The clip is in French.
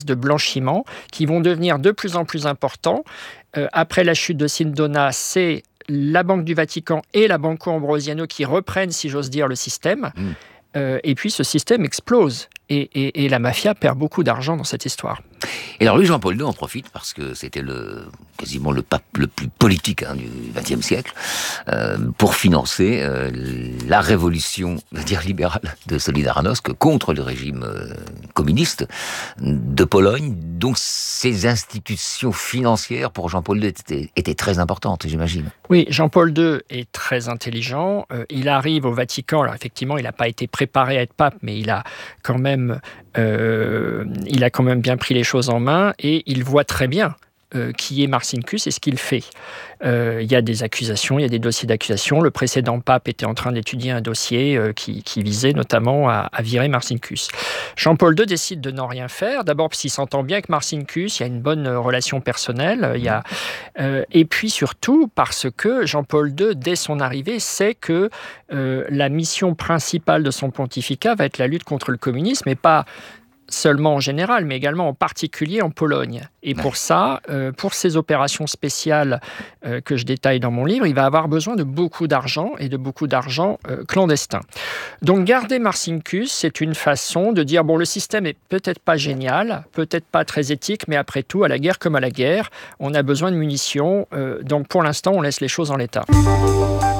de blanchiment qui vont devenir de plus en plus importants. Après la chute de Sindona, c'est la Banque du Vatican et la Banco Ambrosiano qui reprennent, si j'ose dire, le système. Et puis ce système explose. Et la mafia perd beaucoup d'argent dans cette histoire. Et alors lui, Jean-Paul II en profite parce que c'était quasiment le pape le plus politique du XXe siècle pour financer la révolution, on va dire libérale, de Solidarnosc contre le régime communiste de Pologne. Donc ces institutions financières pour Jean-Paul II étaient très importantes, j'imagine. Oui, Jean-Paul II est très intelligent. Il arrive au Vatican. Alors effectivement, il n'a pas été préparé à être pape, mais il a quand même bien pris les choses en main et il voit très bien qui est Marcinkus et ce qu'il fait. Il y a des accusations, il y a des dossiers d'accusation. Le précédent pape était en train d'étudier un dossier qui visait notamment à virer Marcinkus. Jean-Paul II décide de n'en rien faire. D'abord parce qu'il s'entend bien avec Marcinkus, il y a une bonne relation personnelle. Et puis surtout parce que Jean-Paul II, dès son arrivée, sait que la mission principale de son pontificat va être la lutte contre le communisme et pas seulement en général, mais également en particulier en Pologne. Et pour ça, pour ces opérations spéciales que je détaille dans mon livre, il va avoir besoin de beaucoup d'argent et de beaucoup d'argent clandestin. Donc garder Marcinkus, c'est une façon de dire, bon, le système est peut-être pas génial, peut-être pas très éthique, mais après tout, à la guerre comme à la guerre, on a besoin de munitions, donc pour l'instant, on laisse les choses en l'état.